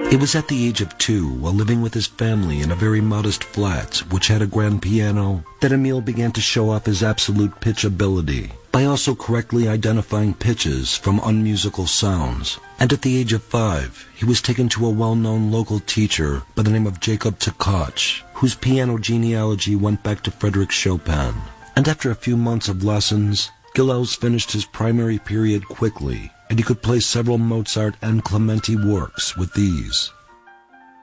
It was at the age of 2, while living with his family in a very modest flat, which had a grand piano, that Emil began to show off his absolute pitch ability by also correctly identifying pitches from unmusical sounds. And at the age of 5, he was taken to a well-known local teacher by the name of Jacob Tkach, whose piano genealogy went back to Frédéric Chopin. And after a few months of lessons, Gilels finished his primary period quickly, and he could play several Mozart and Clementi works with ease.